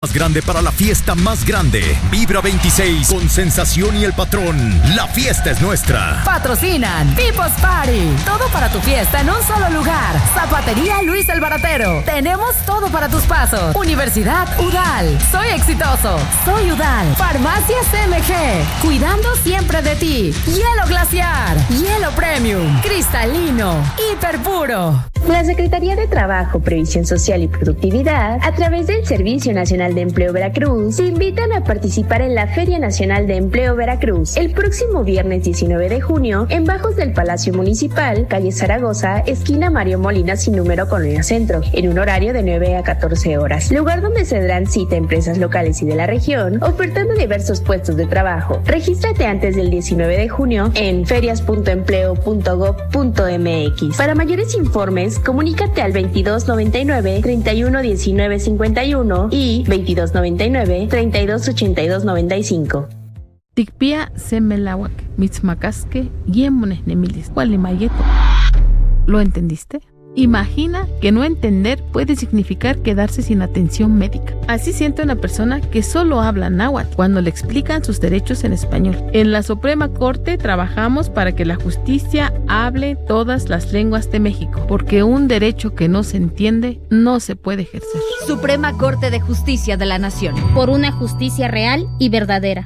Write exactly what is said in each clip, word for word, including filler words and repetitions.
Más grande para la fiesta más grande. Vibra veintiséis con Sensación y El Patrón. La fiesta es nuestra. Patrocinan People's Party. Todo para tu fiesta en un solo lugar. Zapatería Luis el Baratero. Tenemos todo para tus pasos. Universidad U D A L. Soy exitoso. Soy U D A L. Farmacias M G. Cuidando siempre de ti. Hielo glaciar. Hielo premium. Cristalino. Hiper puro. La Secretaría de Trabajo, Previsión Social y Productividad, a través del Servicio Nacional de Empleo Veracruz, te invitan a participar en la Feria Nacional de Empleo Veracruz el próximo viernes diecinueve de junio en Bajos del Palacio Municipal, calle Zaragoza, esquina Mario Molina sin número, Colonia Centro, en un horario de nueve a catorce horas, lugar donde se darán cita empresas locales y de la región, ofertando diversos puestos de trabajo. Regístrate antes del diecinueve de junio en ferias punto empleo punto gob punto mx. Para mayores informes, comunícate al veintidós noventa y nueve, treinta y uno diecinueve cincuenta y uno y veintidós noventa y nueve, treinta y dos ochenta y dos noventa y cinco. Tikpia semelawak, mitzmacasque, yemones nemilis, gualimayeto. ¿Lo entendiste? Imagina que no entender puede significar quedarse sin atención médica. Así siente una persona que solo habla náhuatl cuando le explican sus derechos en español. En la Suprema Corte trabajamos para que la justicia hable todas las lenguas de México, porque un derecho que no se entiende no se puede ejercer. Suprema Corte de Justicia de la Nación. Por una justicia real y verdadera.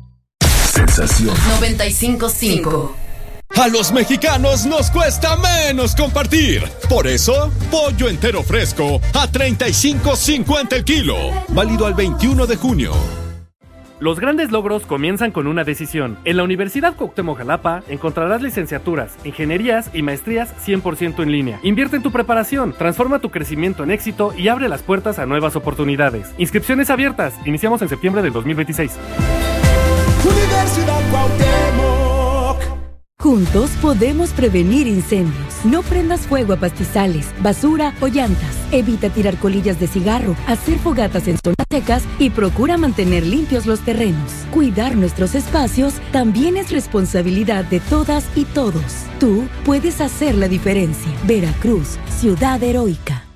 Sensación noventa y cinco punto cinco. A los mexicanos nos cuesta menos compartir. Por eso, pollo entero fresco a treinta y cinco cincuenta el kilo. Válido al veintiuno de junio. Los grandes logros comienzan con una decisión. En la Universidad Cuauhtémoc Jalapa encontrarás licenciaturas, ingenierías y maestrías cien por ciento en línea. Invierte en tu preparación, transforma tu crecimiento en éxito y abre las puertas a nuevas oportunidades. Inscripciones abiertas. Iniciamos en septiembre del dos mil veintiséis. Universidad Cuauhtémoc. Juntos podemos prevenir incendios. No prendas fuego a pastizales, basura o llantas. Evita tirar colillas de cigarro, hacer fogatas en zonas secas y procura mantener limpios los terrenos. Cuidar nuestros espacios también es responsabilidad de todas y todos. Tú puedes hacer la diferencia. Veracruz, ciudad heroica.